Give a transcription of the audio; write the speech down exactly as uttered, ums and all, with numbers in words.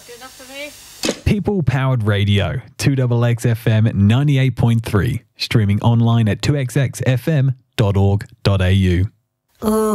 Good enough for me. People Powered Radio, two X X F M ninety-eight point three, streaming online at two x x f m dot org dot a u. Ooh.